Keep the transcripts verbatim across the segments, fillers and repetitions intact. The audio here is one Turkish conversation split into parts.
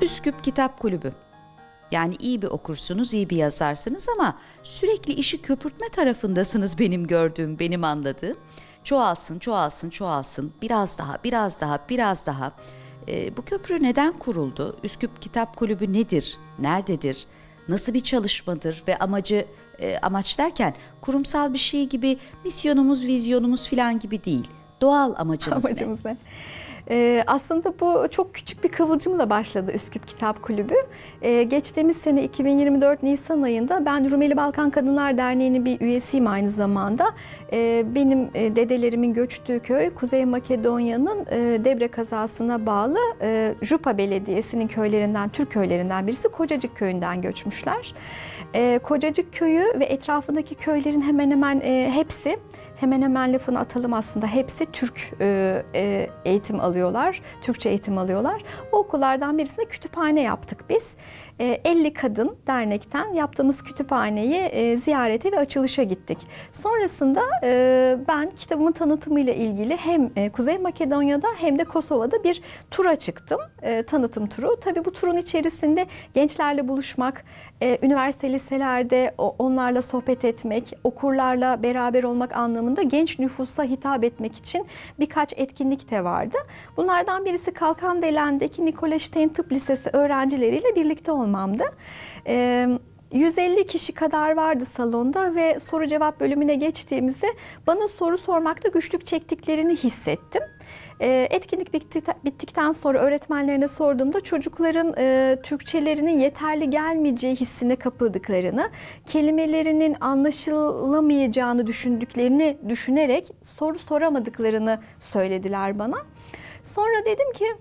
Üsküp Kitap Kulübü. Yani iyi bir okursunuz, iyi bir yazarsınız ama sürekli işi köpürtme tarafındasınız benim gördüğüm, benim anladığım. Çoğalsın, çoğalsın, çoğalsın. Biraz daha, biraz daha, biraz daha. Ee, bu köprü neden kuruldu? Üsküp Kitap Kulübü nedir? Nerededir? Nasıl bir çalışmadır ve amacı, e, amaç derken kurumsal bir şey gibi, misyonumuz, vizyonumuz falan gibi değil. Doğal amacınız ne? Amacımız ne? Ee, aslında bu çok küçük bir kıvılcımla başladı Üsküp Kitap Kulübü. Ee, geçtiğimiz sene iki bin yirmi dört Nisan ayında ben Rumeli Balkan Kadınlar Derneği'nin bir üyesiyim aynı zamanda. Ee, benim e, dedelerimin göçtüğü köy Kuzey Makedonya'nın e, Debre kazasına bağlı e, Jupa Belediyesi'nin köylerinden, Türk köylerinden birisi Kocacık Köyü'nden göçmüşler. E, Kocacık Köyü ve etrafındaki köylerin hemen hemen e, hepsi Hemen hemen lafını atalım aslında. Hepsi Türk e, e, eğitim alıyorlar, Türkçe eğitim alıyorlar. O okullardan birisinde kütüphane yaptık biz. E, elli kadın dernekten yaptığımız kütüphaneyi e, ziyarete ve açılışa gittik. Sonrasında e, ben kitabımın tanıtımıyla ilgili hem e, Kuzey Makedonya'da hem de Kosova'da bir tura çıktım. E, tanıtım turu. Tabii bu turun içerisinde gençlerle buluşmak, e, üniversite liselerde onlarla sohbet etmek, okurlarla beraber olmak anlamında genç nüfusa hitap etmek için birkaç etkinlik de vardı. Bunlardan birisi Kalkandelen'deki Nikola Stein Tıp Lisesi öğrencileriyle birlikte olmamdı. Ee, yüz elli kişi kadar vardı salonda ve soru cevap bölümüne geçtiğimizde bana soru sormakta güçlük çektiklerini hissettim. Etkinlik bittikten sonra öğretmenlerine sorduğumda çocukların e, Türkçelerinin yeterli gelmeyeceği hissine kapıldıklarını, kelimelerinin anlaşılamayacağını düşündüklerini düşünerek soru soramadıklarını söylediler bana. Sonra dedim ki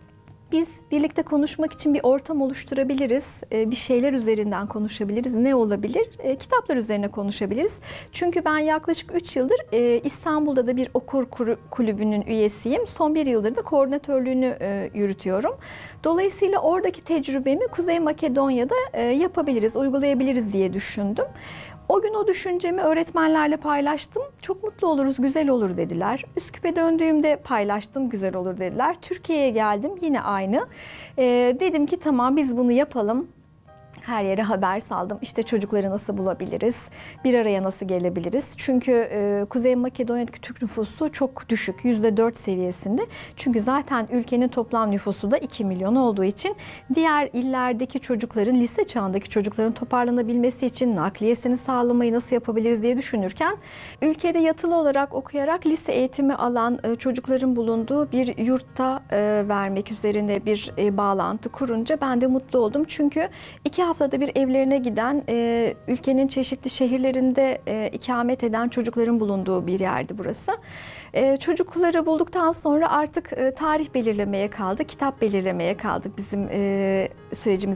biz birlikte konuşmak için bir ortam oluşturabiliriz, bir şeyler üzerinden konuşabiliriz. Ne olabilir? Kitaplar üzerine konuşabiliriz. Çünkü ben yaklaşık üç yıldır İstanbul'da da bir okur kulübünün üyesiyim. Son bir yıldır da koordinatörlüğünü yürütüyorum. Dolayısıyla oradaki tecrübemi Kuzey Makedonya'da yapabiliriz, uygulayabiliriz diye düşündüm. O gün o düşüncemi öğretmenlerle paylaştım. Çok mutlu oluruz, güzel olur dediler. Üsküp'e döndüğümde paylaştım, güzel olur dediler. Türkiye'ye geldim, yine aynı. Ee, dedim ki tamam biz bunu yapalım. Her yere haber saldım. İşte çocukları nasıl bulabiliriz? Bir araya nasıl gelebiliriz? Çünkü e, Kuzey Makedonya'daki Türk nüfusu çok düşük. yüzde dört seviyesinde. Çünkü zaten ülkenin toplam nüfusu da iki milyon olduğu için diğer illerdeki çocukların, lise çağındaki çocukların toparlanabilmesi için nakliyesini sağlamayı nasıl yapabiliriz diye düşünürken ülkede yatılı olarak okuyarak lise eğitimi alan e, çocukların bulunduğu bir yurtta e, vermek üzerine bir e, bağlantı kurunca ben de mutlu oldum. Çünkü iki haftada bir evlerine giden, e, ülkenin çeşitli şehirlerinde e, ikamet eden çocukların bulunduğu bir yerdi burası. E, çocukları bulduktan sonra artık e, tarih belirlemeye kaldı, kitap belirlemeye kaldı bizim e, sürecimiz.